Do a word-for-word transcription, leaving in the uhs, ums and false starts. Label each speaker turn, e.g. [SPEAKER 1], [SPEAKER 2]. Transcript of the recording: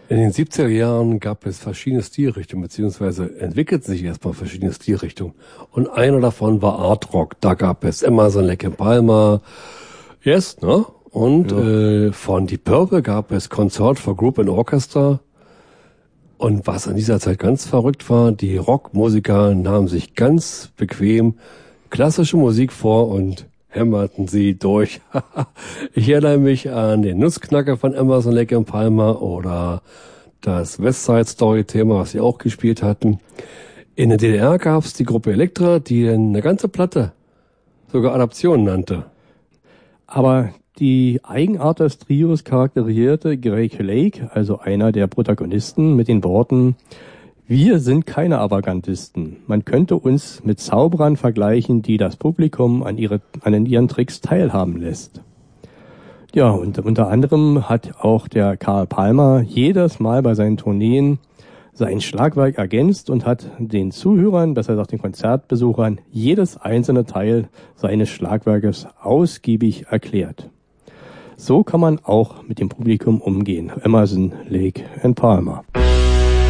[SPEAKER 1] In den siebziger Jahren gab es verschiedene Stilrichtungen, beziehungsweise entwickelten sich erstmal verschiedene Stilrichtungen. Und einer davon war Art Rock. Da gab es Emerson, Lake and Palmer, Yes, ne? Und ja. äh, von Deep Purple gab es Concert for Group and Orchestra. Und was an dieser Zeit ganz verrückt war, die Rockmusiker nahmen sich ganz bequem klassische Musik vor und hämmerten sie durch. Ich erinnere mich an den Nussknacker von Emerson, Lake and Palmer oder das West Side Story Thema, was sie auch gespielt hatten. In der D D R gab es die Gruppe Elektra, die eine ganze Platte sogar Adaption nannte.
[SPEAKER 2] Aber die Eigenart des Trios charakterisierte Greg Lake, also einer der Protagonisten, mit den Worten: Wir sind keine Avantgardisten. Man könnte uns mit Zauberern vergleichen, die das Publikum an, ihre, an ihren Tricks teilhaben lässt. Ja, und unter anderem hat auch der Carl Palmer jedes Mal bei seinen Tourneen sein Schlagwerk ergänzt und hat den Zuhörern, besser gesagt den Konzertbesuchern, jedes einzelne Teil seines Schlagwerkes ausgiebig erklärt. So kann man auch mit dem Publikum umgehen. Emerson, Lake and Palmer.